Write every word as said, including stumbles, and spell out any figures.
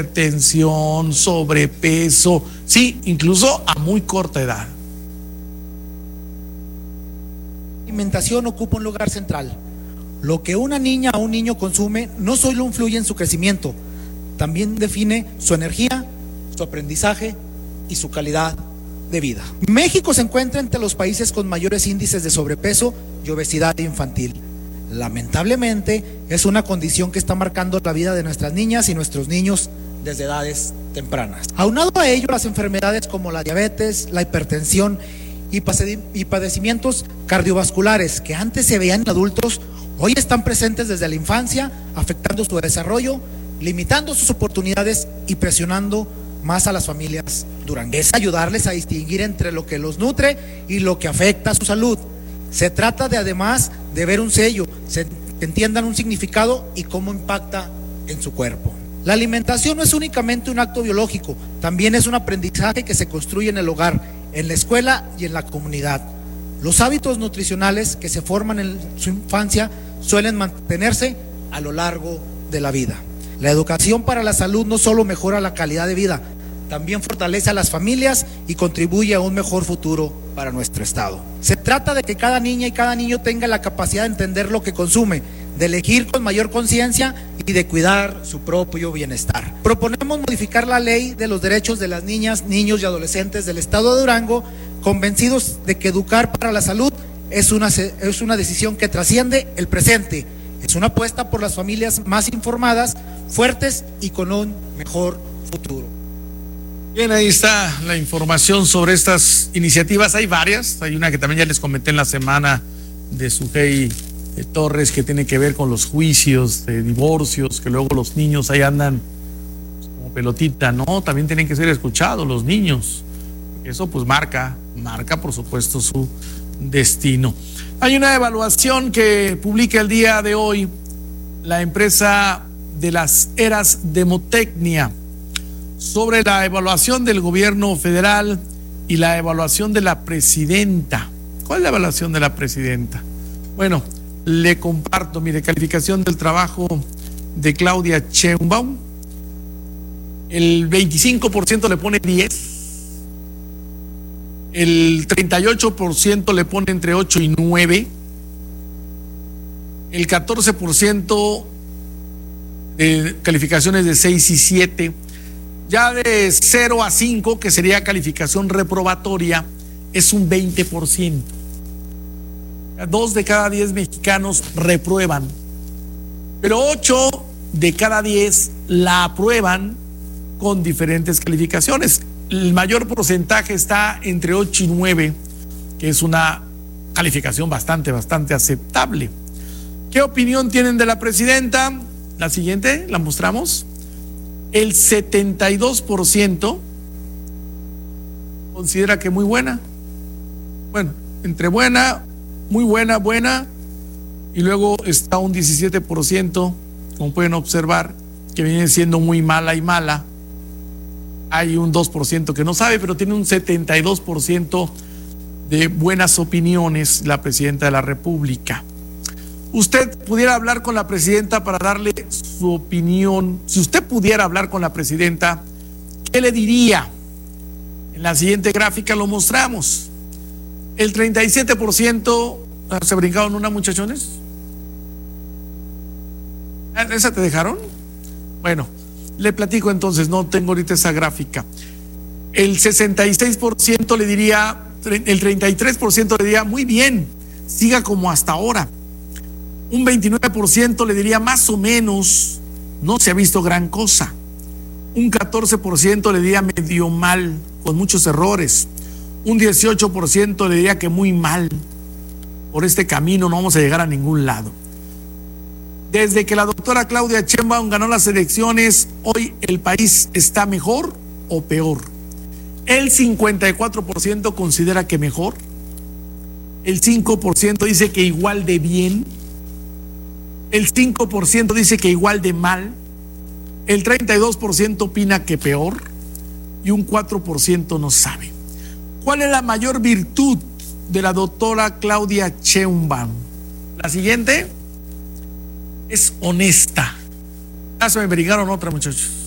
hipertensión, sobrepeso, sí, incluso a muy corta edad. La alimentación ocupa un lugar central. Lo que una niña o un niño consume no solo influye en su crecimiento, también define su energía, su aprendizaje y su calidad de vida. México se encuentra entre los países con mayores índices de sobrepeso y obesidad infantil. Lamentablemente, es una condición que está marcando la vida de nuestras niñas y nuestros niños desde edades tempranas. Aunado a ello, las enfermedades como la diabetes, la hipertensión y padecimientos cardiovasculares que antes se veían en adultos, hoy están presentes desde la infancia, afectando su desarrollo, limitando sus oportunidades y presionando más a las familias duranguenses. Es ayudarles a distinguir entre lo que los nutre y lo que afecta a su salud. Se trata de, además de ver un sello, se entiendan un significado y cómo impacta en su cuerpo. La alimentación no es únicamente un acto biológico, también es un aprendizaje que se construye en el hogar, en la escuela y en la comunidad. Los hábitos nutricionales que se forman en su infancia suelen mantenerse a lo largo de la vida. La educación para la salud no solo mejora la calidad de vida, también fortalece a las familias y contribuye a un mejor futuro para nuestro estado. Se trata de que cada niña y cada niño tenga la capacidad de entender lo que consume, de elegir con mayor conciencia y de cuidar su propio bienestar. Proponemos modificar la ley de los derechos de las niñas, niños y adolescentes del estado de Durango, convencidos de que educar para la salud es una, es una decisión que trasciende el presente. Es una apuesta por las familias más informadas, fuertes y con un mejor futuro. Bien, ahí está la información sobre estas iniciativas. Hay varias. Hay una que también ya les comenté en la semana de Sujei de Torres, que tiene que ver con los juicios de divorcios, que luego los niños ahí andan pues, como pelotita, ¿no? También tienen que ser escuchados los niños. Eso pues marca, marca por supuesto su destino. Hay una evaluación que publica el día de hoy la empresa de las eras Demotecnia sobre la evaluación del gobierno federal y la evaluación de la presidenta. ¿Cuál es la evaluación de la presidenta? Bueno, le comparto, mire, calificación del trabajo de Claudia Sheinbaum. El veinticinco por ciento le pone diez. El treinta y ocho por ciento le pone entre ocho y nueve. El catorce por ciento de calificaciones de seis y siete. Ya de cero a cinco, que sería calificación reprobatoria, es un veinte por ciento. Dos de cada diez mexicanos reprueban, pero ocho de cada diez la aprueban con diferentes calificaciones. El mayor porcentaje está entre ocho y nueve, que es una calificación bastante, bastante aceptable. ¿Qué opinión tienen de la presidenta? La siguiente, la mostramos. El setenta y dos por ciento considera que muy buena. Bueno, entre buena, muy buena, buena, y luego está un diecisiete por ciento, como pueden observar, que viene siendo muy mala y mala. Hay un dos por ciento que no sabe, pero tiene un setenta y dos por ciento de buenas opiniones la presidenta de la República. Usted pudiera hablar con la presidenta para darle su opinión. Si usted pudiera hablar con la presidenta, ¿qué le diría? En la siguiente gráfica lo mostramos. El treinta y siete por ciento, ¿se brincaron una, muchachones? ¿Esa te dejaron? Bueno, le platico entonces, no tengo ahorita esa gráfica. El sesenta y seis por ciento le diría, el treinta y tres por ciento le diría, muy bien, siga como hasta ahora. Un veintinueve por ciento le diría, más o menos, no se ha visto gran cosa. Un catorce por ciento le diría medio mal, con muchos errores. Un dieciocho por ciento le diría que muy mal. Por este camino no vamos a llegar a ningún lado. Desde que la doctora Claudia Sheinbaum ganó las elecciones, hoy el país está mejor o peor. El cincuenta y cuatro por ciento considera que mejor. El cinco por ciento dice que igual de bien. El cinco por ciento dice que igual de mal. El treinta y dos por ciento opina que peor. Y un cuatro por ciento no sabe. ¿Cuál es la mayor virtud de la doctora Claudia Sheinbaum? La siguiente es honesta. Ya se me brincaron otra, muchachos.